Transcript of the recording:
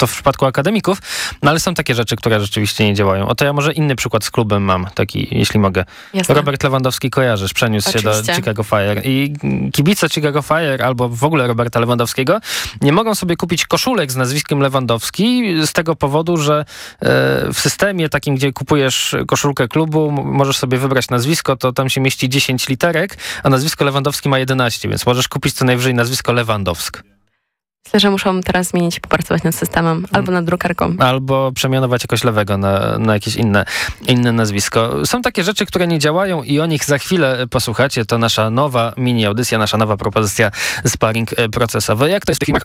to w przypadku akademików, no ale są takie rzeczy, które rzeczywiście nie działają. Oto ja może inny przykład z klubem mam, taki, jeśli mogę. Jasne. Robert Lewandowski kojarzysz, przeniósł się do Chicago Fire i kibice Chicago Fire albo w ogóle Roberta Lewandowskiego nie mogą sobie kupić koszulek z nazwiskiem Lewandowski z tego powodu, że w systemie takim, gdzie kupujesz koszulkę klubu, możesz sobie wybrać nazwisko, to tam się mieści 10 literek, a nazwisko Lewandowski ma 11, więc możesz kupić co najwyżej nazwisko Lewandowsk. Myślę, że muszą teraz zmienić, popracować nad systemem albo nad drukarką. Albo przemianować jakoś lewego na jakieś inne nazwisko. Są takie rzeczy, które nie działają i o nich za chwilę posłuchacie. To nasza nowa mini audycja, nasza nowa propozycja sparring procesowy. Jak to jest w tych filmach?